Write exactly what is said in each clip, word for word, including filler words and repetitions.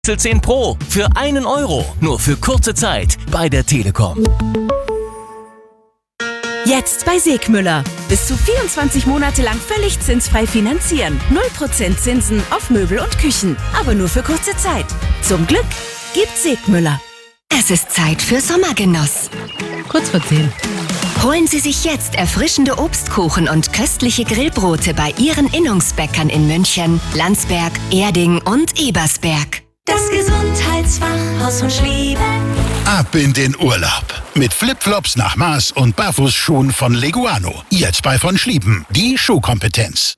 zehn Pro für einen Euro. Nur für kurze Zeit bei der Telekom. Jetzt bei Segmüller. Bis zu vierundzwanzig Monate lang völlig zinsfrei finanzieren. null Prozent Zinsen auf Möbel und Küchen. Aber nur für kurze Zeit. Zum Glück gibt Segmüller. Es ist Zeit für Sommergenuss. Kurz vor zehn. Holen Sie sich jetzt erfrischende Obstkuchen und köstliche Grillbrote bei Ihren Innungsbäckern in München, Landsberg, Erding und Ebersberg. Das Gesundheitsfachhaus von Schlieben. Ab in den Urlaub. Mit Flipflops nach Maß und Barfußschuhen von Leguano. Jetzt bei von Schlieben. Die Schuhkompetenz.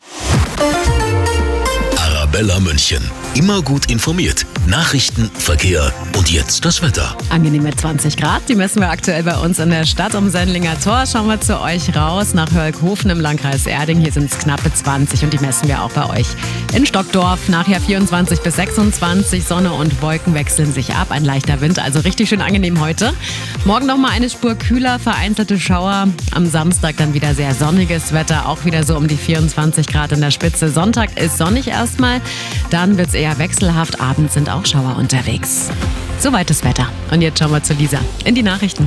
Arabella München. Immer gut informiert. Nachrichten, Verkehr und jetzt das Wetter. Angenehme zwanzig Grad, die messen wir aktuell bei uns in der Stadt um Sendlinger Tor. Schauen wir zu euch raus nach Hörlkhofen im Landkreis Erding. Hier sind es knappe zwanzig und die messen wir auch bei euch in Stockdorf. Nachher vierundzwanzig bis sechsundzwanzig. Sonne und Wolken wechseln sich ab. Ein leichter Wind, also richtig schön angenehm heute. Morgen nochmal eine Spur kühler, vereinzelte Schauer. Am Samstag dann wieder sehr sonniges Wetter, auch wieder so um die vierundzwanzig Grad in der Spitze. Sonntag ist sonnig erstmal, dann wird es eher wechselhaft. Abends sind auch Schauer unterwegs. Soweit das Wetter. Und jetzt schauen wir zu Lisa in die Nachrichten.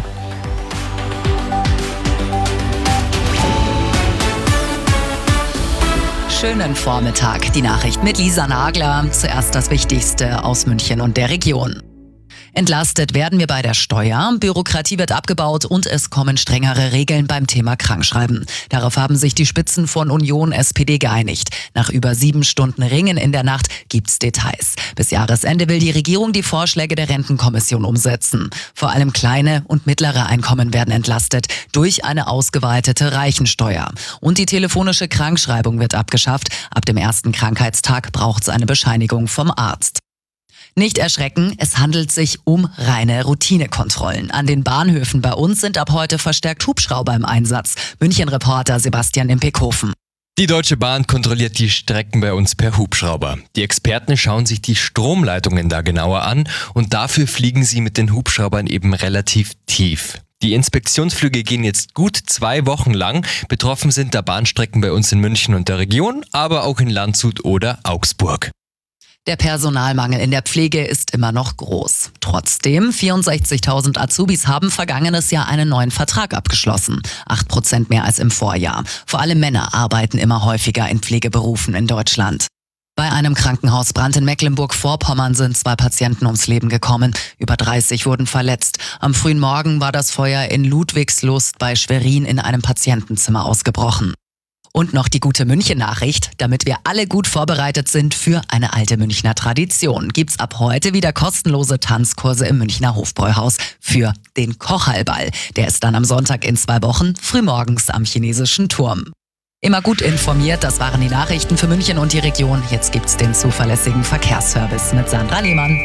Schönen Vormittag. Die Nachricht mit Lisa Nagler. Zuerst das Wichtigste aus München und der Region. Entlastet werden wir bei der Steuer, Bürokratie wird abgebaut und es kommen strengere Regeln beim Thema Krankschreiben. Darauf haben sich die Spitzen von Union S P D geeinigt. Nach über sieben Stunden Ringen in der Nacht gibt's Details. Bis Jahresende will die Regierung die Vorschläge der Rentenkommission umsetzen. Vor allem kleine und mittlere Einkommen werden entlastet durch eine ausgeweitete Reichensteuer. Und die telefonische Krankschreibung wird abgeschafft. Ab dem ersten Krankheitstag braucht's eine Bescheinigung vom Arzt. Nicht erschrecken, es handelt sich um reine Routinekontrollen. An den Bahnhöfen bei uns sind ab heute verstärkt Hubschrauber im Einsatz. München-Reporter Sebastian Impekhofen. Die Deutsche Bahn kontrolliert die Strecken bei uns per Hubschrauber. Die Experten schauen sich die Stromleitungen da genauer an und dafür fliegen sie mit den Hubschraubern eben relativ tief. Die Inspektionsflüge gehen jetzt gut zwei Wochen lang. Betroffen sind da Bahnstrecken bei uns in München und der Region, aber auch in Landshut oder Augsburg. Der Personalmangel in der Pflege ist immer noch groß. Trotzdem, vierundsechzigtausend Azubis haben vergangenes Jahr einen neuen Vertrag abgeschlossen. Acht Prozent mehr als im Vorjahr. Vor allem Männer arbeiten immer häufiger in Pflegeberufen in Deutschland. Bei einem Krankenhausbrand in Mecklenburg-Vorpommern sind zwei Patienten ums Leben gekommen. Über dreißig wurden verletzt. Am frühen Morgen war das Feuer in Ludwigslust bei Schwerin in einem Patientenzimmer ausgebrochen. Und noch die gute München-Nachricht, damit wir alle gut vorbereitet sind für eine alte Münchner Tradition, gibt's ab heute wieder kostenlose Tanzkurse im Münchner Hofbräuhaus für den Kochhalball. Der ist dann am Sonntag in zwei Wochen, frühmorgens am Chinesischen Turm. Immer gut informiert, das waren die Nachrichten für München und die Region. Jetzt gibt's den zuverlässigen Verkehrsservice mit Sandra Lehmann.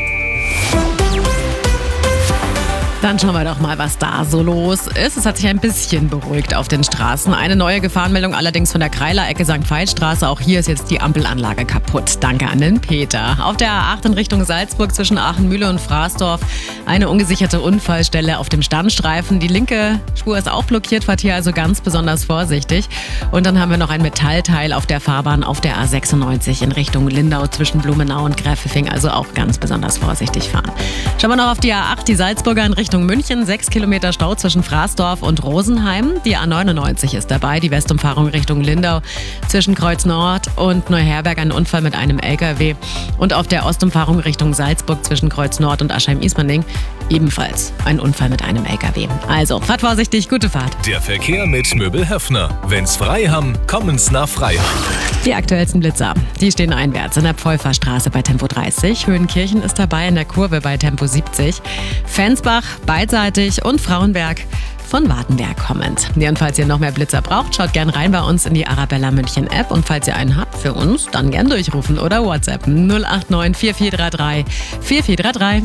Dann schauen wir doch mal, was da so los ist. Es hat sich ein bisschen beruhigt auf den Straßen. Eine neue Gefahrenmeldung allerdings von der Kreiler-Ecke Sankt Veitstraße. Auch hier ist jetzt die Ampelanlage kaputt. Danke an den Peter. Auf der A acht in Richtung Salzburg zwischen Aachenmühle und Fraßdorf eine ungesicherte Unfallstelle auf dem Standstreifen. Die linke Spur ist auch blockiert, fahrt hier also ganz besonders vorsichtig. Und dann haben wir noch ein Metallteil auf der Fahrbahn auf der A sechsundneunzig in Richtung Lindau zwischen Blumenau und Gräfefing. Also auch ganz besonders vorsichtig fahren. Schauen wir noch auf die A acht, die Salzburger in Richtung München, sechs Kilometer Stau zwischen Fraßdorf und Rosenheim. Die A neunundneunzig ist dabei, die Westumfahrung Richtung Lindau zwischen Kreuz Nord und Neuherberg ein Unfall mit einem L K W. Und auf der Ostumfahrung Richtung Salzburg zwischen Kreuz Nord und Aschheim-Ismaning ebenfalls ein Unfall mit einem L K W. Also, fahrt vorsichtig, gute Fahrt. Der Verkehr mit Möbel Höffner. Wenn's frei haben, kommen's nach Freiheit. Die aktuellsten Blitzer, die stehen einwärts in der Pfeuferstraße bei Tempo dreißig. Höhenkirchen ist dabei in der Kurve bei Tempo siebzig. Fensbach beidseitig und Frauenberg von Wartenberg kommend. Ja, und falls ihr noch mehr Blitzer braucht, schaut gern rein bei uns in die Arabella München App. Und falls ihr einen habt für uns, dann gern durchrufen oder WhatsApp null acht neun vier vier drei drei vier vier drei drei.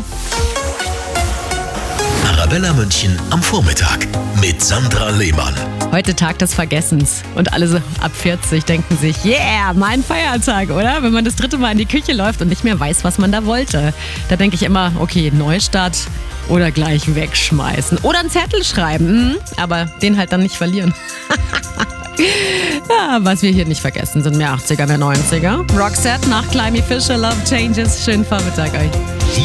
Arabella München am Vormittag mit Sandra Lehmann. Heute Tag des Vergessens. Und alle so ab vierzig denken sich, yeah, mein Feiertag, oder? Wenn man das dritte Mal in die Küche läuft und nicht mehr weiß, was man da wollte. Da denke ich immer, okay, Neustart oder gleich wegschmeißen. Oder einen Zettel schreiben, mhm, aber den halt dann nicht verlieren. Ja, was wir hier nicht vergessen, sind mehr achtziger, mehr neunziger. Roxette nach Climby Fisher, Love Changes. Schönen Vormittag euch.